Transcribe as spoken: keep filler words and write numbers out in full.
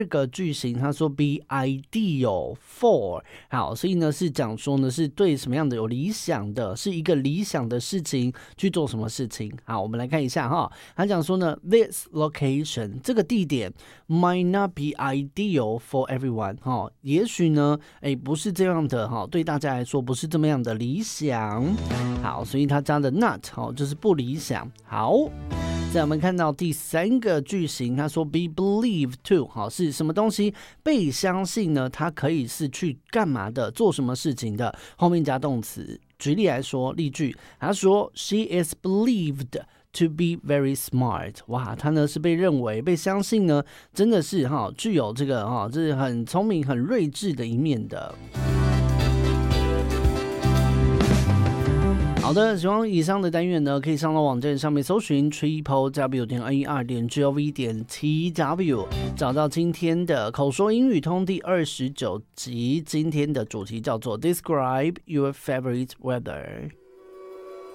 这个句型他说 be ideal for， 好，所以呢是讲说呢是对什么样的有理想的，是一个理想的事情去做什么事情。好，我们来看一下哈，他讲说呢 this location 这个地点 might not be ideal for everyone， 哈，也许呢哎不是这样的哈，对大家来说不是这么样的理想。好，所以他加的 not 好就是不理想。好，再我们看到第三个句型，他说 be believed to， 好，是什么东西被相信呢？它可以是去干嘛的，做什么事情的，后面加动词。举例来说，例句，他说 she is believed to be very smart， 哇，她呢是被认为被相信呢，真的是哈具有这个哈，这是很聪明很睿智的一面的。好的，喜欢以上的单元呢，可以上到网站上面搜寻 triple w 点 a r 点 gov 点 t w， 找到今天的口说英语通第二十九集，今天的主题叫做 Describe your favorite weather。